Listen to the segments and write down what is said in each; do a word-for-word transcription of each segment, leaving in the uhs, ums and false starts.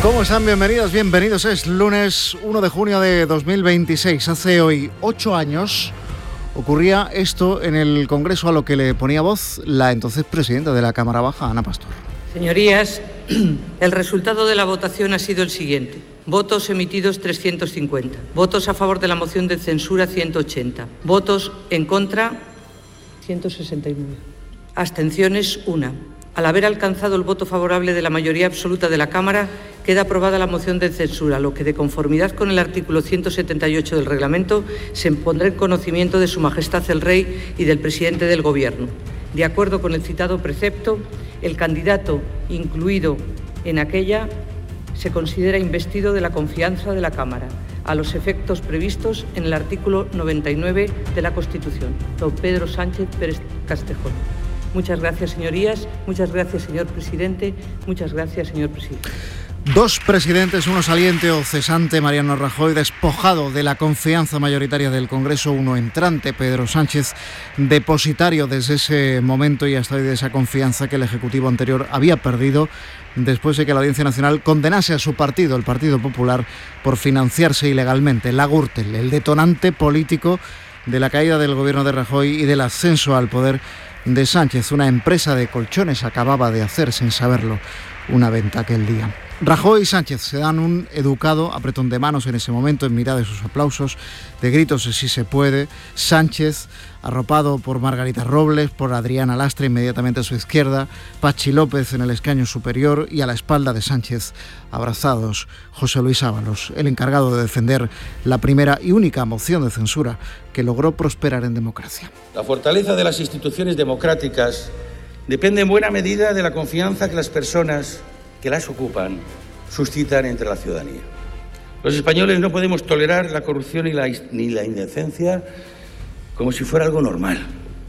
¿Cómo están? Bienvenidos, bienvenidos. Es lunes uno de junio de dos mil veintiséis. Hace hoy ocho años ocurría esto en el Congreso, a lo que le ponía voz la entonces presidenta de la Cámara Baja, Ana Pastor. Señorías, el resultado de la votación ha sido el siguiente. Votos emitidos trescientos cincuenta. Votos a favor de la moción de censura ciento ochenta. Votos en contra ciento sesenta y nueve. Abstenciones una. Al haber alcanzado el voto favorable de la mayoría absoluta de la Cámara, queda aprobada la moción de censura, lo que, de conformidad con el artículo ciento setenta y ocho del reglamento, se pondrá en conocimiento de Su Majestad el Rey y del presidente del Gobierno. De acuerdo con el citado precepto, el candidato incluido en aquella se considera investido de la confianza de la Cámara, a los efectos previstos en el artículo noventa y nueve de la Constitución. Don Pedro Sánchez Pérez Castejón. Muchas gracias, señorías. Muchas gracias, señor presidente. Muchas gracias, señor presidente. Dos presidentes, uno saliente o cesante, Mariano Rajoy, despojado de la confianza mayoritaria del Congreso, uno entrante, Pedro Sánchez, depositario desde ese momento y hasta hoy de esa confianza que el Ejecutivo anterior había perdido después de que la Audiencia Nacional condenase a su partido, el Partido Popular, por financiarse ilegalmente. La Gürtel, el detonante político de la caída del gobierno de Rajoy y del ascenso al poder de Sánchez. Una empresa de colchones acababa de hacer, sin saberlo, una venta aquel día. Rajoy y Sánchez se dan un educado apretón de manos en ese momento, en mitad de sus aplausos, de gritos de sí se puede. Sánchez, arropado por Margarita Robles, por Adriana Lastra inmediatamente a su izquierda, Pachi López en el escaño superior y a la espalda de Sánchez, abrazados, José Luis Ábalos, el encargado de defender la primera y única moción de censura que logró prosperar en democracia. La fortaleza de las instituciones democráticas depende en buena medida de la confianza que las personas que las ocupan suscitan entre la ciudadanía. Los españoles no podemos tolerar la corrupción y la, ni la indecencia como si fuera algo normal.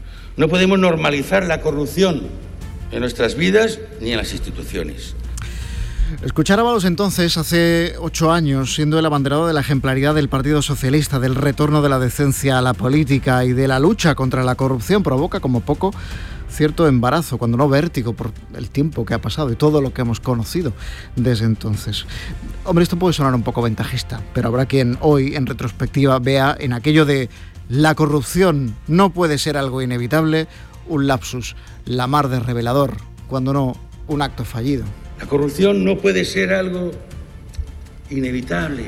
No podemos normalizar la corrupción en nuestras vidas ni en las instituciones. Escuchar a Ábalos entonces, hace ocho años, siendo el abanderado de la ejemplaridad del Partido Socialista, del retorno de la decencia a la política y de la lucha contra la corrupción, provoca como poco cierto embarazo, cuando no vértigo, por el tiempo que ha pasado y todo lo que hemos conocido desde entonces. Hombre, esto puede sonar un poco ventajista, pero habrá quien hoy, en retrospectiva, vea en aquello de la corrupción no puede ser algo inevitable, un lapsus, la mar de revelador, cuando no un acto fallido. La corrupción no puede ser algo inevitable,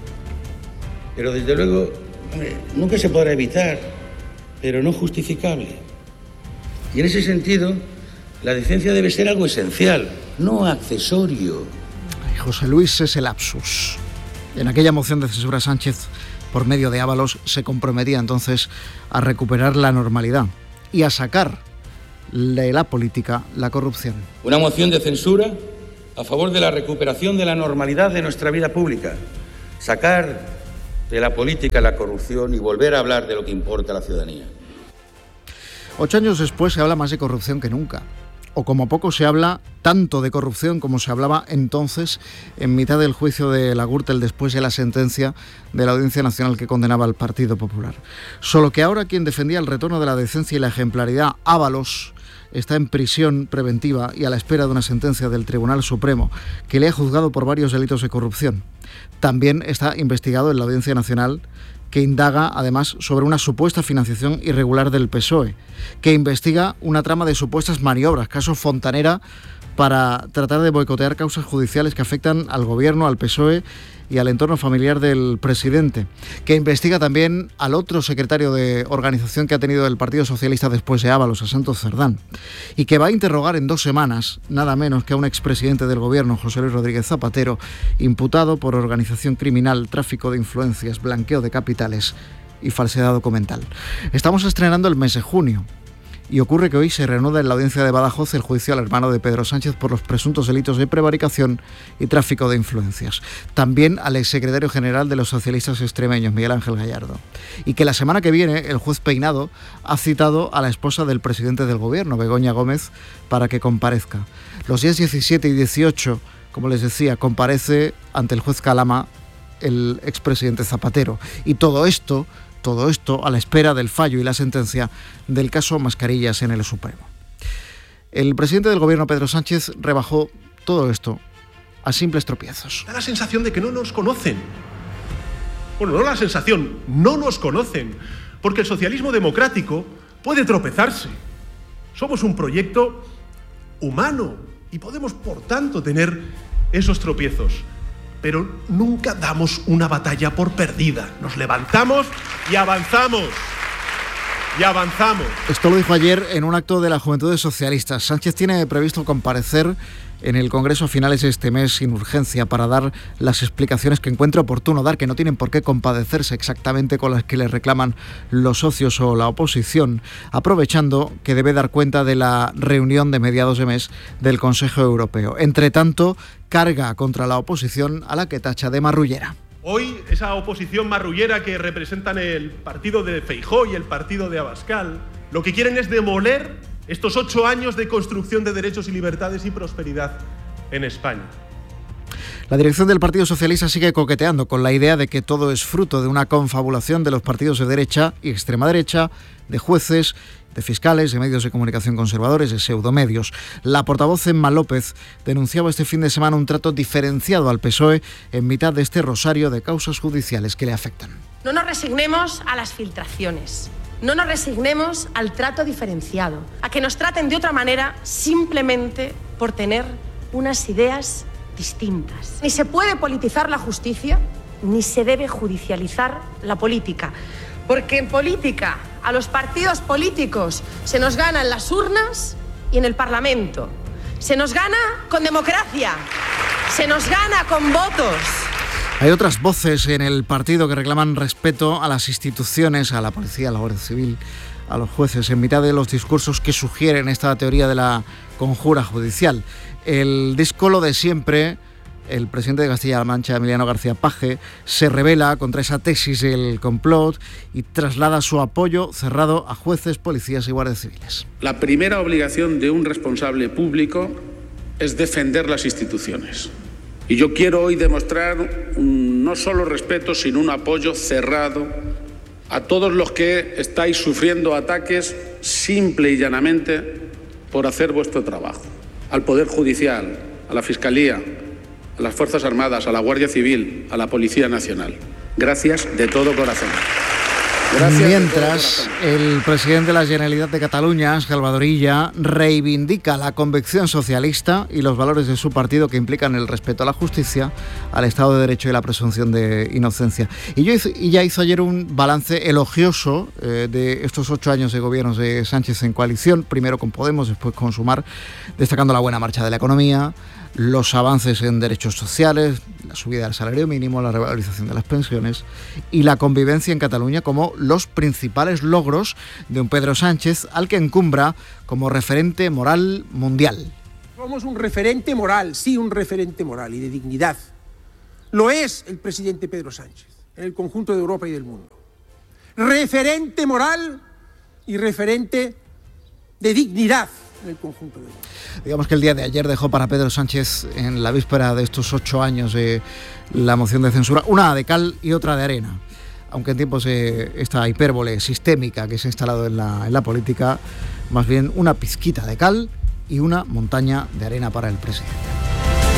pero desde luego, hombre, nunca se podrá evitar, pero no justificable. Y en ese sentido, la decencia debe ser algo esencial, no accesorio. Ay, José Luis, ese lapsus. En aquella moción de censura, Sánchez, por medio de Ábalos, se comprometía entonces a recuperar la normalidad y a sacar de la política la corrupción. Una moción de censura a favor de la recuperación de la normalidad de nuestra vida pública. Sacar de la política la corrupción y volver a hablar de lo que importa a la ciudadanía. Ocho años después se habla más de corrupción que nunca. O como poco se habla tanto de corrupción como se hablaba entonces en mitad del juicio de la Gürtel después de la sentencia de la Audiencia Nacional que condenaba al Partido Popular. Solo que ahora quien defendía el retorno de la decencia y la ejemplaridad, Ábalos, está en prisión preventiva y a la espera de una sentencia del Tribunal Supremo que le ha juzgado por varios delitos de corrupción. También está investigado en la Audiencia Nacional, que indaga además sobre una supuesta financiación irregular del P S O E, que investiga una trama de supuestas maniobras, caso Fontanera, para tratar de boicotear causas judiciales que afectan al gobierno, al P S O E y al entorno familiar del presidente, que investiga también al otro secretario de organización que ha tenido el Partido Socialista después de Ábalos, a Santos Cerdán, y que va a interrogar en dos semanas, nada menos que a un expresidente del gobierno, José Luis Rodríguez Zapatero, imputado por organización criminal, tráfico de influencias, blanqueo de capitales y falsedad documental. Estamos estrenando el mes de junio. Y ocurre que hoy se reanuda en la audiencia de Badajoz el juicio al hermano de Pedro Sánchez por los presuntos delitos de prevaricación y tráfico de influencias. También al exsecretario general de los socialistas extremeños, Miguel Ángel Gallardo. Y que la semana que viene el juez Peinado ha citado a la esposa del presidente del gobierno, Begoña Gómez, para que comparezca. Los días diecisiete y dieciocho, como les decía, comparece ante el juez Calama el expresidente Zapatero. Y todo esto... Todo esto a la espera del fallo y la sentencia del caso Mascarillas en el Supremo. El presidente del gobierno, Pedro Sánchez, rebajó todo esto a simples tropiezos. Da la sensación de que no nos conocen. Bueno, no la sensación, no nos conocen, porque el socialismo democrático puede tropezarse. Somos un proyecto humano y podemos, por tanto, tener esos tropiezos. Pero nunca damos una batalla por perdida. Nos levantamos y avanzamos. Y avanzamos. Esto lo dijo ayer en un acto de la Juventudes Socialistas. Sánchez tiene previsto comparecer en el Congreso a finales de este mes sin urgencia para dar las explicaciones que encuentre oportuno dar, que no tienen por qué compadecerse exactamente con las que le reclaman los socios o la oposición, aprovechando que debe dar cuenta de la reunión de mediados de mes del Consejo Europeo. Entre tanto, carga contra la oposición a la que tacha de marrullera. Hoy esa oposición marrullera que representan el partido de Feijóo y el partido de Abascal, lo que quieren es demoler estos ocho años de construcción de derechos y libertades y prosperidad en España. La dirección del Partido Socialista sigue coqueteando con la idea de que todo es fruto de una confabulación de los partidos de derecha y extrema derecha, de jueces, de fiscales, de medios de comunicación conservadores, de pseudomedios. La portavoz Emma López denunciaba este fin de semana un trato diferenciado al P S O E en mitad de este rosario de causas judiciales que le afectan. No nos resignemos a las filtraciones. No nos resignemos al trato diferenciado, a que nos traten de otra manera simplemente por tener unas ideas distintas. Ni se puede politizar la justicia, ni se debe judicializar la política, porque en política a los partidos políticos se nos gana en las urnas y en el Parlamento. Se nos gana con democracia, se nos gana con votos. Hay otras voces en el partido que reclaman respeto a las instituciones, a la policía, a la Guardia Civil, a los jueces, en mitad de los discursos que sugieren esta teoría de la conjura judicial. El díscolo de siempre, el presidente de Castilla-La Mancha, Emiliano García Paje, se rebela contra esa tesis del complot y traslada su apoyo cerrado a jueces, policías y guardias civiles. La primera obligación de un responsable público es defender las instituciones. Y yo quiero hoy demostrar un, no solo respeto, sino un apoyo cerrado a todos los que estáis sufriendo ataques simple y llanamente por hacer vuestro trabajo. Al Poder Judicial, a la Fiscalía, a las Fuerzas Armadas, a la Guardia Civil, a la Policía Nacional. Gracias de todo corazón. Gracias. Mientras, el presidente de la Generalitat de Cataluña, Salvador Illa, reivindica la convicción socialista y los valores de su partido que implican el respeto a la justicia, al Estado de Derecho y la presunción de inocencia. Y Illa hizo ayer un balance elogioso eh, de estos ocho años de gobiernos de Sánchez en coalición, primero con Podemos, después con Sumar, destacando la buena marcha de la economía, los avances en derechos sociales, la subida del salario mínimo, la revalorización de las pensiones y la convivencia en Cataluña como los principales logros de un Pedro Sánchez al que encumbra como referente moral mundial. Somos un referente moral, sí, un referente moral y de dignidad. Lo es el presidente Pedro Sánchez en el conjunto de Europa y del mundo. Referente moral y referente de dignidad en el conjunto del mundo. Digamos que el día de ayer dejó para Pedro Sánchez, en la víspera de estos ocho años de la moción de censura, una de cal y otra de arena. Aunque en tiempos de esta hipérbole sistémica que se ha instalado en la, en la política, más bien una pizquita de cal y una montaña de arena para el presidente.